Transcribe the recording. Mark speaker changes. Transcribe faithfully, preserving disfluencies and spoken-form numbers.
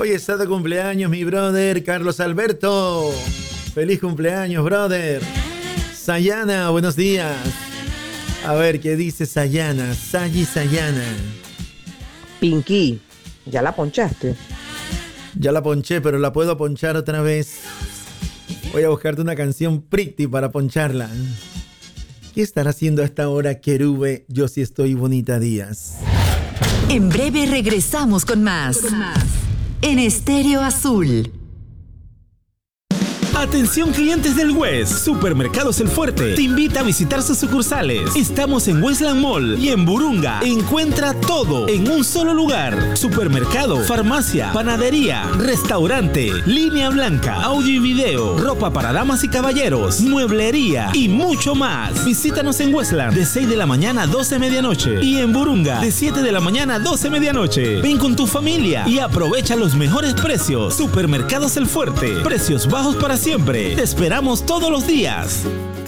Speaker 1: Hoy está de cumpleaños mi brother Carlos Alberto. Feliz cumpleaños, brother. Sayana, buenos días. A ver, ¿qué dice Sayana? Sayi Sayana.
Speaker 2: Pinky, ¿ya la ponchaste?
Speaker 1: Ya la ponché, pero la puedo ponchar otra vez. Voy a buscarte una canción pretty para poncharla. ¿Qué estará haciendo a esta hora, Querube? Yo sí estoy bonita Díaz.
Speaker 3: En breve regresamos con más. Con más. En Estéreo Azul.
Speaker 4: Atención clientes del West, Supermercados El Fuerte te invita a visitar sus sucursales. Estamos en Westland Mall y en Burunga. Encuentra todo en un solo lugar. Supermercado, farmacia, panadería, restaurante, línea blanca, audio y video, ropa para damas y caballeros, mueblería y mucho más. Visítanos en Westland de seis de la mañana a doce de medianoche y en Burunga de siete de la mañana a doce de medianoche. Ven con tu familia y aprovecha los mejores precios. Supermercados El Fuerte, precios bajos para siempre. Te esperamos todos los días.